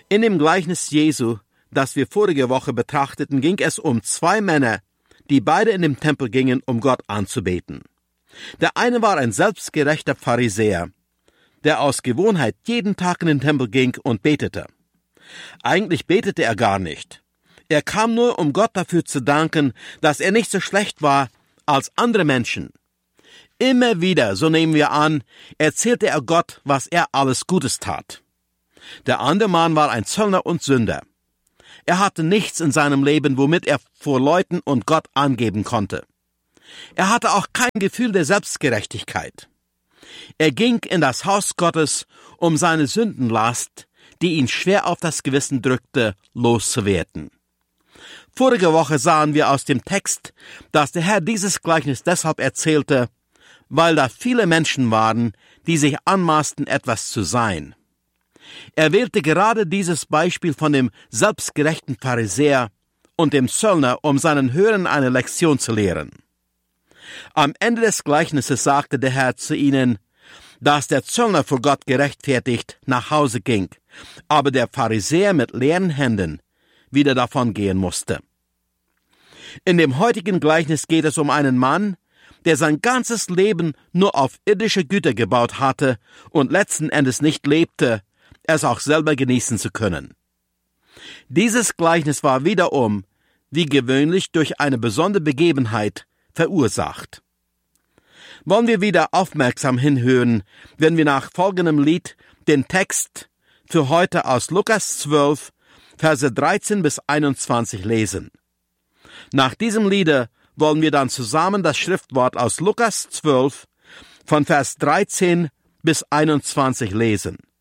In dem Gleichnis Jesu, das wir vorige Woche betrachteten, ging es um zwei Männer, die beide in den Tempel gingen, um Gott anzubeten. Der eine war ein selbstgerechter Pharisäer, der aus Gewohnheit jeden Tag in den Tempel ging und betete. Eigentlich betete er gar nicht. Er kam nur, um Gott dafür zu danken, dass er nicht so schlecht war als andere Menschen. Immer wieder, so nehmen wir an, erzählte er Gott, was er alles Gutes tat. Der andere Mann war ein Zöllner und Sünder. Er hatte nichts in seinem Leben, womit er vor Leuten und Gott angeben konnte. Er hatte auch kein Gefühl der Selbstgerechtigkeit. Er ging in das Haus Gottes, um seine Sündenlast, die ihn schwer auf das Gewissen drückte, loszuwerden. Vorige Woche sahen wir aus dem Text, dass der Herr dieses Gleichnis deshalb erzählte, weil da viele Menschen waren, die sich anmaßten, etwas zu sein. Er wählte gerade dieses Beispiel von dem selbstgerechten Pharisäer und dem Zöllner, um seinen Hörern eine Lektion zu lehren. Am Ende des Gleichnisses sagte der Herr zu ihnen, dass der Zöllner vor Gott gerechtfertigt nach Hause ging, aber der Pharisäer mit leeren Händen wieder davon gehen musste. In dem heutigen Gleichnis geht es um einen Mann, der sein ganzes Leben nur auf irdische Güter gebaut hatte und letzten Endes nicht lebte, es auch selber genießen zu können. Dieses Gleichnis war wiederum, wie gewöhnlich, durch eine besondere Begebenheit verursacht. Wollen wir wieder aufmerksam hinhören, wenn wir nach folgendem Lied den Text für heute aus Lukas 12, Verse 13 bis 21 lesen. Nach diesem Liede wollen wir dann zusammen das Schriftwort aus Lukas 12 von Vers 13 bis 21 lesen.